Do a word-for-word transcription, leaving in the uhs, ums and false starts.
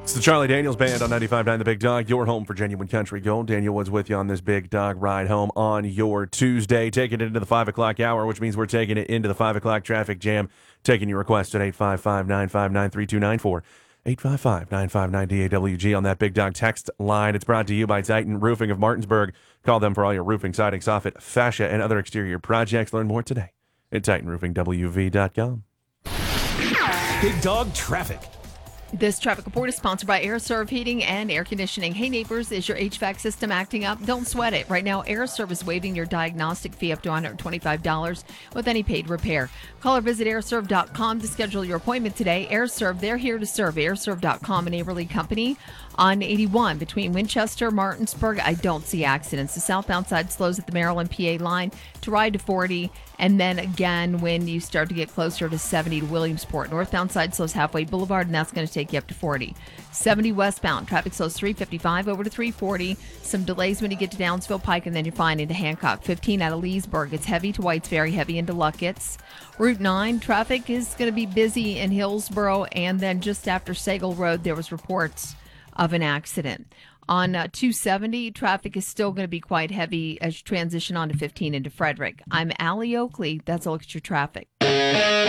It's the Charlie Daniels Band on ninety-five point nine The Big Dog, your home for genuine country gold. Daniel Woods with you on this Big Dog ride home on your Tuesday, taking it into the five o'clock hour, which means we're taking it into the five o'clock traffic jam, taking your request at eight five five, nine five nine, three two nine four, eight five five, nine five nine, D A W G on that Big Dog text line. It's brought to you by Titan Roofing of Martinsburg. Call them for all your roofing, siding, soffit, fascia, and other exterior projects. Learn more today at titan roofing w v dot com. Big Dog Traffic. This traffic report is sponsored by AirServe Heating and Air Conditioning. Hey neighbors, is your H V A C system acting up? Don't sweat it. Right now, AirServe is waiving your diagnostic fee up to one hundred twenty-five dollars with any paid repair. Call or visit air serve dot com to schedule your appointment today. AirServe, they're here to serve. air serve dot com, a neighborly company on eighty-one between Winchester, Martinsburg. I don't see accidents. The southbound side slows at the Maryland P A line to ride to forty, and then again when you start to get closer to seventy to Williamsport. Northbound side slows halfway Boulevard, and that's going to take you up to forty. seventy westbound, traffic slows three fifty-five over to three forty. Some delays when you get to Downsville Pike, and then you're fine into Hancock. fifteen out of Leesburg. It's heavy to Whites, very heavy into Luckett's. Route nine, traffic is going to be busy in Hillsboro, and then just after Sagal Road, there was reports of an accident. On uh, two seventy, traffic is still going to be quite heavy as you transition on to fifteen into Frederick. I'm Allie Oakley. That's a look at your traffic.